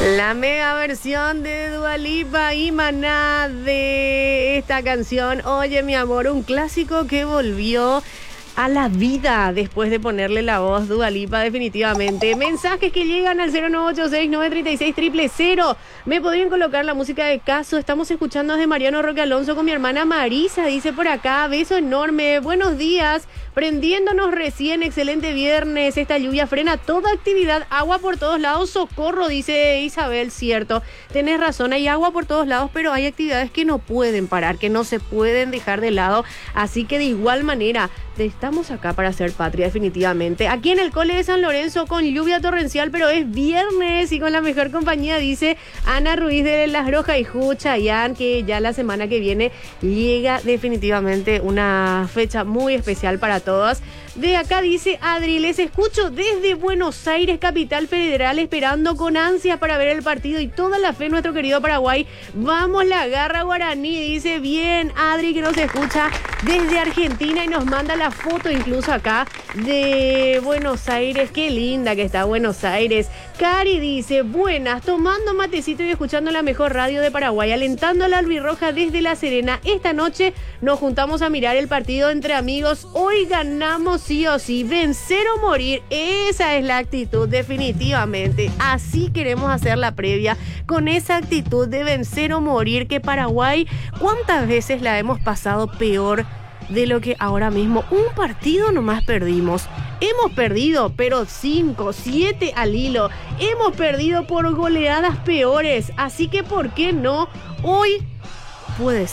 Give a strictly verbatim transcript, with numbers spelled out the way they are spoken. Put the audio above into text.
La mega versión de Dua Lipa y Maná de esta canción. Oye, mi amor, un clásico que volvió a la vida después de ponerle la voz Dua Lipa, definitivamente. Mensajes que llegan al cero nueve ocho seis nueve tres seis cero cero cero. ¿Me podrían colocar la música de Caso? Estamos escuchando desde Mariano Roque Alonso con mi hermana Marisa, dice por acá. Beso enorme, buenos días. Prendiéndonos recién, excelente viernes. Esta lluvia frena toda actividad. Agua por todos lados, socorro, dice Isabel. Cierto, tenés razón, hay agua por todos lados, pero hay actividades que no pueden parar, que no se pueden dejar de lado. Así que de igual manera, estamos acá para hacer patria, definitivamente. Aquí en el Cole de San Lorenzo con lluvia torrencial, pero es viernes y con la mejor compañía, dice Ana Ruiz de Las Rojas y Juchayán, que ya la semana que viene llega definitivamente una fecha muy especial para todos. De acá dice Adri, les escucho desde Buenos Aires, capital federal, esperando con ansias para ver el partido y toda la fe en nuestro querido Paraguay. Vamos la garra guaraní, dice bien Adri, que nos escucha desde Argentina y nos manda la foto incluso acá de Buenos Aires. Qué linda que está Buenos Aires. Cari dice, buenas, tomando matecito y escuchando la mejor radio de Paraguay, alentando a la albirroja desde La Serena. Esta noche nos juntamos a mirar el partido entre amigos. Hoy ganamos sí o sí, vencer o morir. Esa es la actitud, definitivamente. Así queremos hacer la previa, con esa actitud de vencer o morir, que Paraguay, ¿cuántas veces la hemos pasado peor de lo que ahora mismo? Un partido nomás perdimos. Hemos perdido, pero cinco, siete al hilo. Hemos perdido por goleadas peores. Así que, ¿por qué no? Hoy puede ser.